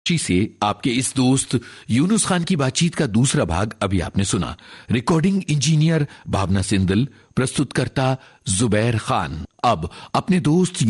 जी से आपके इस दोस्त यूनुस खान की बातचीत का दूसरा भाग अभी आपने सुना। रिकॉर्डिंग इंजीनियर भावना सिंदल, प्रस्तुतकर्ता जुबैर खान। अब अपने दोस्त